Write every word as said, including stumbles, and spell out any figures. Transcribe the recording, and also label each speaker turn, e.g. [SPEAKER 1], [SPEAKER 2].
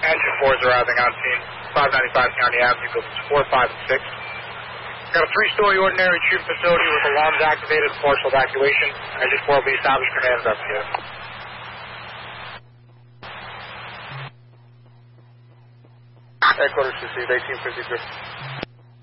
[SPEAKER 1] Engine four is arriving on scene, five ninety-five County Avenue, buildings four, five, and six. Got a three-story ordinary tube facility with alarms activated and partial evacuation. Engine four will be established for command investigation.
[SPEAKER 2] Headquarters received eighteen fifty-three.